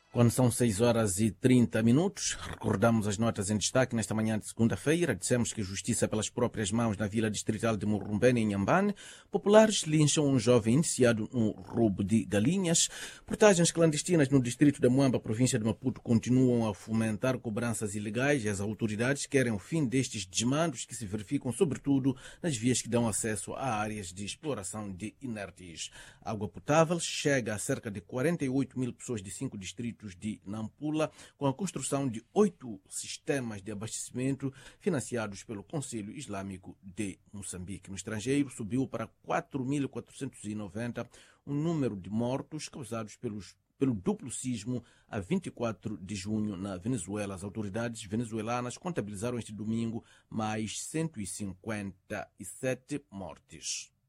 Quando são 6 horas e 30 minutos, recordamos as notas em destaque nesta manhã de segunda-feira. Dissemos que justiça pelas próprias mãos na vila distrital de Murumbene, em Inhambane. Populares lincham um jovem iniciado no roubo de galinhas. Portagens clandestinas no distrito de Moamba, província de Maputo, continuam a fomentar cobranças ilegais e as autoridades querem o fim destes desmandos que se verificam sobretudo nas vias que dão acesso a áreas de exploração de inertes. A água potável chega a cerca de 48 mil pessoas de 5 distritos de Nampula, com a construção de 8 sistemas de abastecimento financiados pelo Conselho Islâmico de Moçambique. No estrangeiro, subiu para 4.490 o número de mortos causados pelo duplo sismo a 24 de junho na Venezuela. As autoridades venezuelanas contabilizaram este domingo mais 157 mortes.